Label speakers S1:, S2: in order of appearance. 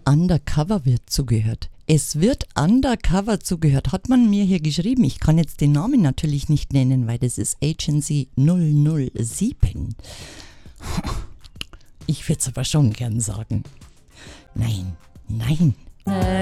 S1: Undercover wird zugehört. Es wird Undercover zugehört, hat man mir hier geschrieben. Ich kann jetzt den Namen natürlich nicht nennen, weil das ist Agency 007. Ich würde es aber schon gern sagen. Nein, nein.